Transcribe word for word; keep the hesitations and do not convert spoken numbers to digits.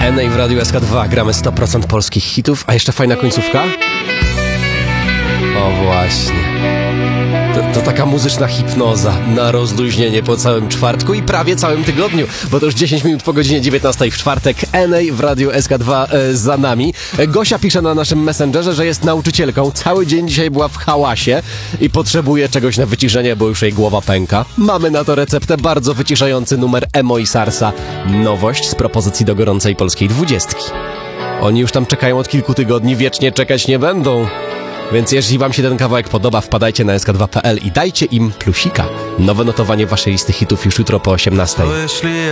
N A w Radiu S K dwa gramy sto procent polskich hitów, a jeszcze fajna końcówka? O właśnie. To, to taka muzyczna hipnoza na rozluźnienie po całym czwartku i prawie całym tygodniu, bo to już dziesięć minut po godzinie dziewiętnastej w czwartek. N A w Radiu S K dwa e, za nami. Gosia pisze na naszym Messengerze, że jest nauczycielką. Cały dzień dzisiaj była w hałasie i potrzebuje czegoś na wyciszenie, bo już jej głowa pęka. Mamy na to receptę, bardzo wyciszający numer Emo i Sarsa. Nowość z propozycji do gorącej polskiej dwudziestki. Oni już tam czekają od kilku tygodni, wiecznie czekać nie będą. Więc jeśli wam się ten kawałek podoba, wpadajcie na S K dwa kropka P L i dajcie im plusika. Nowe notowanie waszej listy hitów już jutro po osiemnastej.